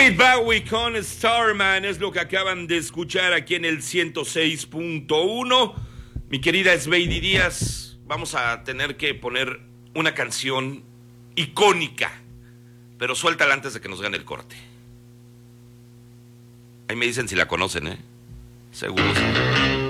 David Bowie con Starman es lo que acaban de escuchar aquí en el 106.1. Mi querida Sveidi Díaz, vamos a tener que poner una canción icónica, pero suéltala antes de que nos gane el corte. Ahí me dicen si la conocen, ¿eh? Seguro sí.